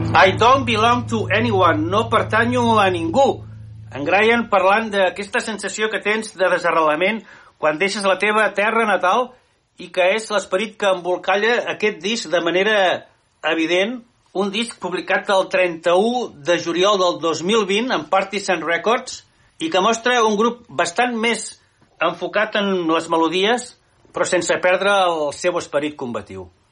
I don't belong to anyone, no pertanyo a ningú. En Brian parlant d'aquesta sensació que tens de desarrelament quan deixes la teva terra natal i que és l'esperit que embolcalla aquest disc de manera evident, un disc publicat el 31 de juliol del 2020 en Partisan Records i que mostra un grup bastant més enfocat en les melodies però sense perdre el seu esperit combatiu.